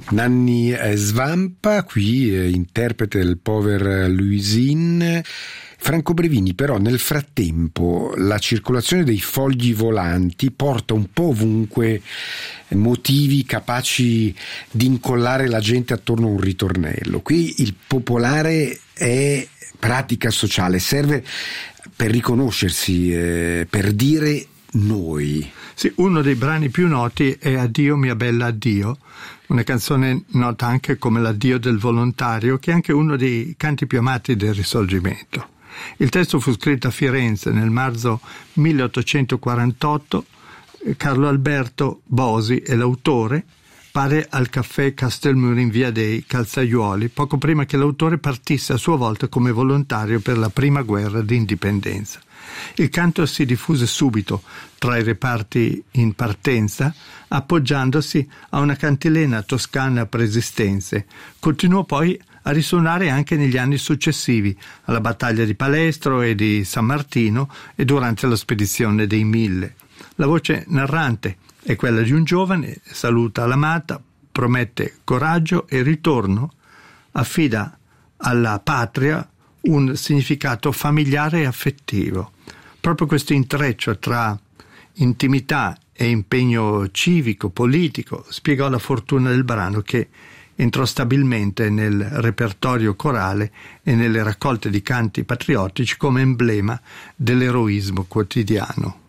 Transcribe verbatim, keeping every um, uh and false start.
Nanni Svampa, qui eh, interprete del Pover Louisin. Franco Brevini, però nel frattempo la circolazione dei fogli volanti porta un po' ovunque motivi capaci di incollare la gente attorno a un ritornello. Qui il popolare è pratica sociale, serve per riconoscersi, eh, per dire noi. Sì, uno dei brani più noti è Addio mia bella addio, una canzone nota anche come l'addio del volontario, che è anche uno dei canti più amati del Risorgimento. Il testo fu scritto a Firenze nel marzo milleottocentoquarantotto. Carlo Alberto Bosi è l'autore, pare al caffè Castelmuro in via dei Calzaiuoli, poco prima che l'autore partisse a sua volta come volontario per la prima guerra d'indipendenza. Il canto si diffuse subito tra i reparti in partenza, appoggiandosi a una cantilena toscana preesistenze. Continuò poi a risuonare anche negli anni successivi, alla battaglia di Palestro e di San Martino e durante la spedizione dei Mille. La voce narrante è quella di un giovane, saluta l'amata, promette coraggio e ritorno, affida alla patria un significato familiare e affettivo. Proprio questo intreccio tra intimità e impegno civico, politico, spiegò la fortuna del brano, che entrò stabilmente nel repertorio corale e nelle raccolte di canti patriottici come emblema dell'eroismo quotidiano.